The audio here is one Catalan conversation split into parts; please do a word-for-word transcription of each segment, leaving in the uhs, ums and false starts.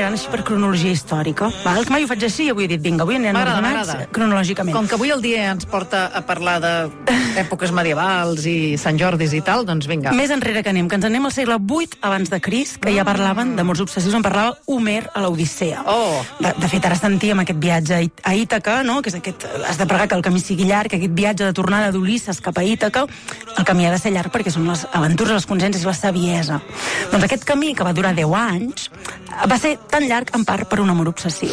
aniran així per cronologia històrica. Val? Que mai ho faig així, avui he dit, vinga, avui aniran ordenats cronològicament. Com que avui el dia ens porta a parlar d'èpoques medievals i Sant Jordis i tal, doncs vinga. Més enrere que anem, que ens anem al segle vuit abans de Crist, que ja parlaven d'amors obsessius, en parlava Homer a l'Odissea. Oh. De, de fet, ara sentíem aquest viatge a Ítaca, no? Que és aquest, has de pregar que el camí sigui llarg, aquest viatge de tornada d'Ulisses cap a Ítaca, el camí ha de ser llarg perquè són les aventures, les consciències i la saviesa. Doncs aquest camí, que va durar deu anys, va ser tan llarg en part per un amor obsessiu.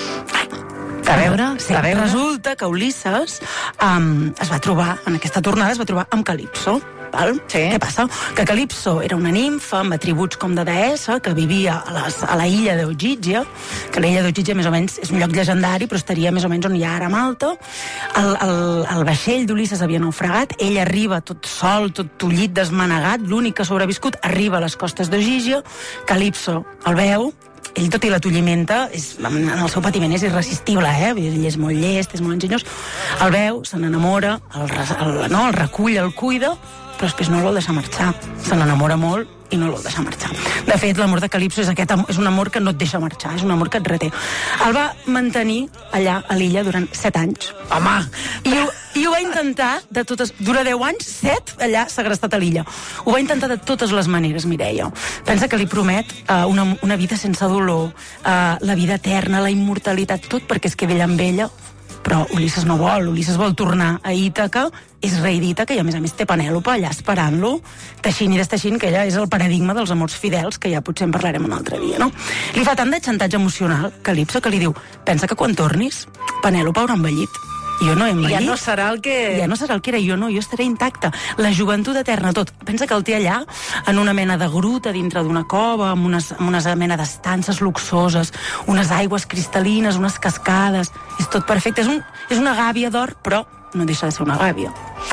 A veure, sí, a veure. Resulta que Ulisses um, es va trobar, en aquesta tornada, es va trobar amb Calipso. Val? Sí. Què passa? Que Calipso era una nimfa amb atributs com de deessa que vivia a, les, a la illa d'Eugígia, que la illa d'Eugígia més o menys és un lloc llegendari, però estaria més o menys on hi ha ara Malta. El, el, el vaixell d'Ulisses havia naufragat, ell arriba tot sol, tot tullit, desmanegat, l'únic que ha sobreviscut, arriba a les costes d'Eugígia, Calipso el veu, ell tot i l'atollimenta, en el seu patiment és irresistible, eh? Ell és molt llest, és molt enginyós, el veu, se n'enamora, el, el, no, el recull, el cuida, però després no el vol deixar marxar. Se n'enamora molt i no el vol deixar marxar. De fet, l'amor de Calipso és, aquest, és un amor que no et deixa marxar, és un amor que et reté. El va mantenir allà a l'illa durant set anys. Home! I ho, i ho va intentar de totes... Dura deu anys, set, allà segrestat a l'illa. Ho va intentar de totes les maneres, Mireia. Pensa que li promet uh, una, una vida sense dolor, uh, la vida eterna, la immortalitat, tot perquè es quedi ella amb ella. Però Ulisses no vol, Ulisses vol tornar a Ítaca, és rei d'Ítaca i a més a més té Penèlope allà esperant-lo, teixint i desteixint, que ella és el paradigma dels amors fidels, que ja potser en parlarem un altre dia, no? Li fa tant de xantatge emocional, Calipso, que li diu, pensa que quan tornis, Penèlope haurà envellit. Jo no he envellit. Ja no serà el que... Ja no serà el que era, jo no, jo estaré intacta. La joventut eterna, tot. Pensa que el té allà, en una mena de gruta, dintre d'una cova, amb unes, amb unes mena d'estances luxoses, unes aigües cristal·lines, unes cascades... És tot perfecte. És, un, és una gàbia d'or, però no deixa de ser una gàbia.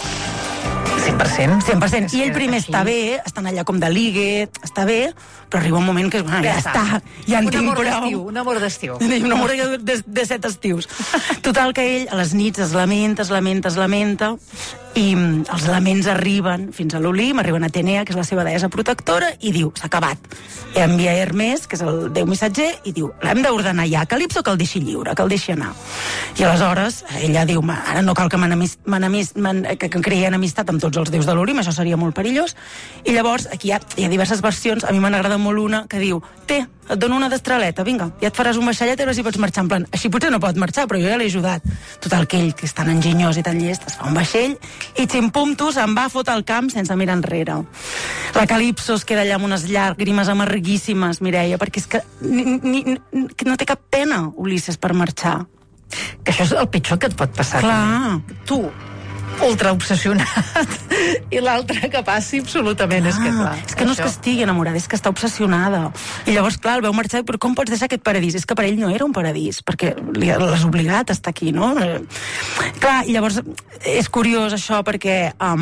cent per cent? cent per cent. I ell primer està bé, estan allà com de ligue, està bé, però arriba un moment que bueno, ja, ja està, ja en un tinc amor prou. d'estiu, un amor d'estiu. Un amor de, de set estius. Total que ell a les nits es lamenta, es lamenta, es lamenta, i els laments arriben fins a l'Olimp, arriben a Atenea, que és la seva deessa protectora, i diu, s'ha acabat. I envia Hermes, que és el déu missatger, i diu, l'hem d'ordenar ja a Calipso que el deixi lliure, que el deixi anar. I aleshores ella diu, ara no cal que, que, que creï enemistat amb tots els déus de l'Olimp, això seria molt perillós. I llavors, aquí hi ha, hi ha diverses versions, a mi m'han agradat molt una, que diu, té, et dono una destraleta, vinga, ja et faràs un vaixellet i veure si pots marxar, en plan, així potser no pot marxar, però jo ja l'he ajudat. Total, que ell, que és tan enginyós i tan llest, es fa un vaixell i ximpumto se'n va a fotre al camp sense mirar enrere. La Calipso es queda allà amb unes llàgrimes amarguíssimes, Mireia, perquè és que ni, ni, ni, no té cap pena Ulisses per marxar. Que això és el pitjor que et pot passar. Clar. Tu, ultra obsessionat, i l'altre que passi absolutament. Clar, és que, clar, és que no és que estigui enamorada, és que està obsessionada. I llavors, clar, el veu marxar, però com pots deixar aquest paradís? És que per ell no era un paradís, perquè l'has obligat a estar aquí, no? Clar, i llavors és curiós això, perquè... Um,